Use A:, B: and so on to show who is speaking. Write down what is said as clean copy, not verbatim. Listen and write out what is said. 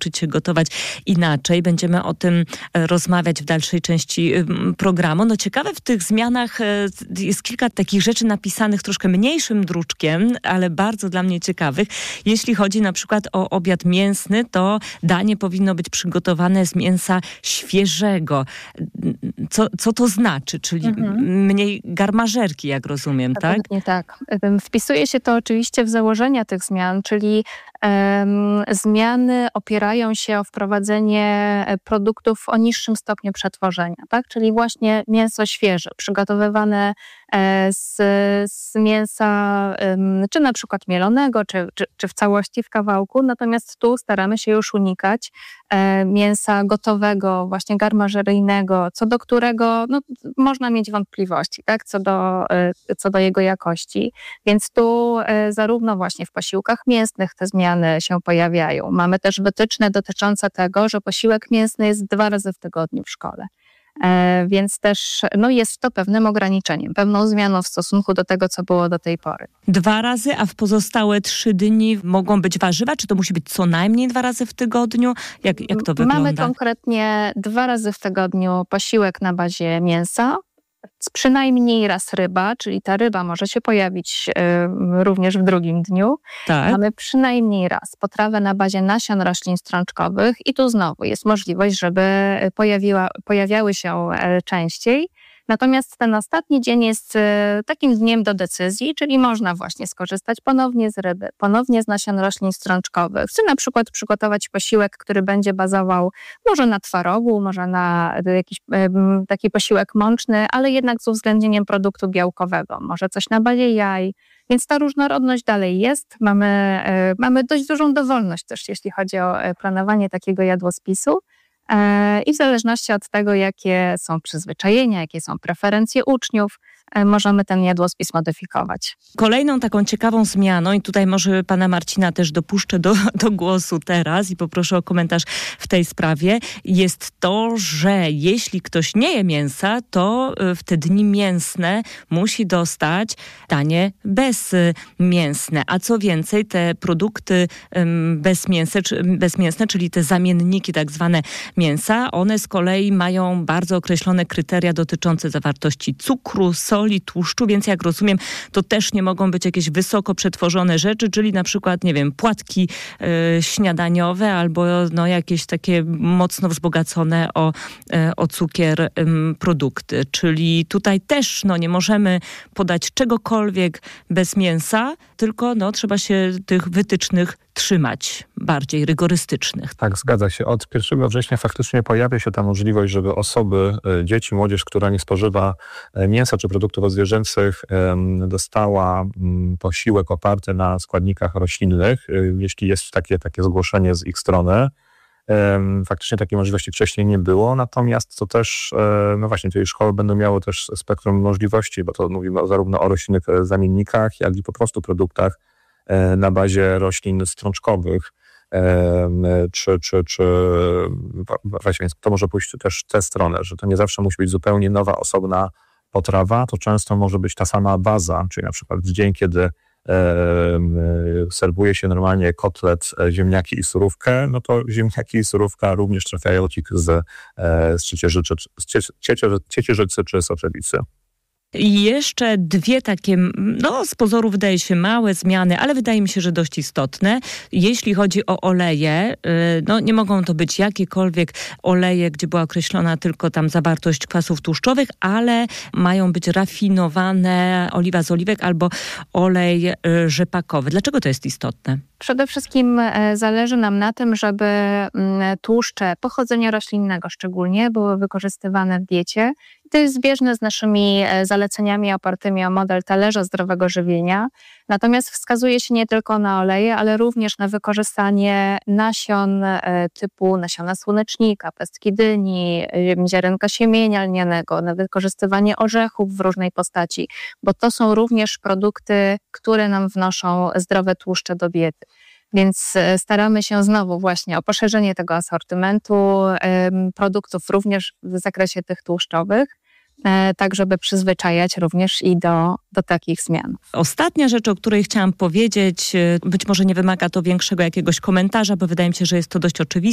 A: nauczyć się gotować inaczej. Będziemy o tym rozmawiać w dalszej części programu. No ciekawe, w tych zmianach jest kilka takich rzeczy napisanych troszkę mniejszym druczkiem, ale bardzo dla mnie ciekawych. Jeśli chodzi na przykład o obiad mięsny, to danie powinno być przygotowane z mięsa świeżego. Co to znaczy? Czyli mniej garmażerki, jak rozumiem, tak?
B: Tak. Wpisuje się to oczywiście w założenia tych zmian, czyli zmiany opierają się o wprowadzenie produktów o niższym stopniu przetworzenia, tak? Czyli właśnie mięso świeże, przygotowywane z mięsa, czy na przykład mielonego, czy w całości w kawałku. Natomiast tu staramy się już unikać mięsa gotowego, właśnie garmażeryjnego, co do którego można mieć wątpliwości, tak? Co do jego jakości. Więc tu zarówno właśnie w posiłkach mięsnych te zmiany się pojawiają. Mamy też wytyczne dotyczące tego, że posiłek mięsny jest 2 razy w tygodniu w szkole. Więc też jest to pewnym ograniczeniem, pewną zmianą w stosunku do tego, co było do tej pory.
A: 2 razy, a w pozostałe 3 dni mogą być warzywa? Czy to musi być co najmniej 2 razy w tygodniu? Jak to wygląda?
B: Mamy konkretnie 2 razy w tygodniu posiłek na bazie mięsa, przynajmniej raz ryba, czyli ta ryba może się pojawić również w drugim dniu.
A: Tak.
B: Mamy przynajmniej raz potrawę na bazie nasion roślin strączkowych i tu znowu jest możliwość, żeby pojawiały się częściej. Natomiast ten ostatni dzień jest takim dniem do decyzji, czyli można właśnie skorzystać ponownie z ryby, ponownie z nasion roślin strączkowych. Czy na przykład przygotować posiłek, który będzie bazował może na twarogu, może na jakiś taki posiłek mączny, ale jednak z uwzględnieniem produktu białkowego. Może coś na bazie jaj. Więc ta różnorodność dalej jest. Mamy dość dużą dowolność też, jeśli chodzi o planowanie takiego jadłospisu. I w zależności od tego, jakie są przyzwyczajenia, jakie są preferencje uczniów, możemy ten jadłospis modyfikować.
A: Kolejną taką ciekawą zmianą, i tutaj może pana Marcina też dopuszczę do głosu teraz i poproszę o komentarz w tej sprawie, jest to, że jeśli ktoś nie je mięsa, to w te dni mięsne musi dostać bezmięsne. A co więcej, te produkty bezmięsne, czyli te zamienniki tak zwane mięsa, one z kolei mają bardzo określone kryteria dotyczące zawartości cukru, soli, tłuszczu, więc jak rozumiem, to też nie mogą być jakieś wysoko przetworzone rzeczy, czyli na przykład, nie wiem, płatki śniadaniowe albo jakieś takie mocno wzbogacone o cukier produkty. Czyli tutaj też nie możemy podać czegokolwiek bez mięsa, tylko trzeba się tych wytycznych trzymać, bardziej rygorystycznych.
C: Tak, zgadza się. Od 1 września faktycznie pojawia się ta możliwość, żeby osoby, dzieci, młodzież, która nie spożywa mięsa czy produktów odzwierzęcych, dostała posiłek oparty na składnikach roślinnych, jeśli jest takie zgłoszenie z ich strony. Faktycznie takiej możliwości wcześniej nie było, natomiast to też, właśnie tutaj szkoły będą miały też spektrum możliwości, bo to mówimy zarówno o roślinnych zamiennikach, jak i po prostu produktach na bazie roślin strączkowych, czy właśnie, więc to może pójść też w tę stronę, że to nie zawsze musi być zupełnie nowa, osobna potrawa, to często może być ta sama baza, czyli na przykład w dzień, kiedy serwuje się normalnie kotlet, ziemniaki i surówkę, to ziemniaki i surówka również trafiają z Ciecierzycy czy Soczewicy.
A: I jeszcze 2 takie, z pozoru wydaje się małe zmiany, ale wydaje mi się, że dość istotne. Jeśli chodzi o oleje, nie mogą to być jakiekolwiek oleje, gdzie była określona tylko tam zawartość kwasów tłuszczowych, ale mają być rafinowane oliwa z oliwek albo olej rzepakowy. Dlaczego to jest istotne?
B: Przede wszystkim zależy nam na tym, żeby tłuszcze pochodzenia roślinnego szczególnie były wykorzystywane w diecie. I to jest zbieżne z naszymi zaleceniami opartymi o model talerza zdrowego żywienia. Natomiast wskazuje się nie tylko na oleje, ale również na wykorzystanie nasion typu nasiona słonecznika, pestki dyni, ziarenka siemienia lnianego, na wykorzystywanie orzechów w różnej postaci, bo to są również produkty, które nam wnoszą zdrowe tłuszcze do diety. Więc staramy się znowu właśnie o poszerzenie tego asortymentu produktów również w zakresie tych tłuszczowych, tak żeby przyzwyczajać również i do takich zmian.
A: Ostatnia rzecz, o której chciałam powiedzieć, być może nie wymaga to większego jakiegoś komentarza, bo wydaje mi się, że jest to dość oczywiste.